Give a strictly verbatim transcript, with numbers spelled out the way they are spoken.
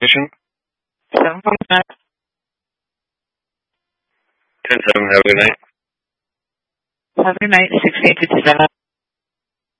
position? seven forty-nine. ten seven, have a good night. Have a good night, sixteen fifty-seven.